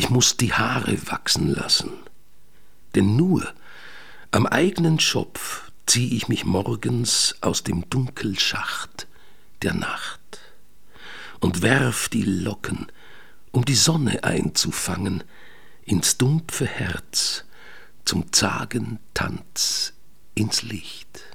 Ich muß die Haare wachsen lassen, denn nur am eigenen Schopf zieh ich mich morgens aus dem Dunkelschacht der Nacht und werf die Locken, um die Sonne einzufangen, ins dumpfe Herz, zum zagen Tanz ins Licht.